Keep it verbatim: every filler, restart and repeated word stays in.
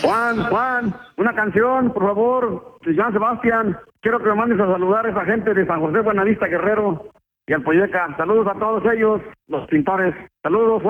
Juan, Juan, una canción, por favor, de Joan Sebastián. Quiero que me mandes a saludar a esa gente de San José Buenavista Guerrero y al Poyeca. Saludos a todos ellos, los pintores. Saludos, Juan.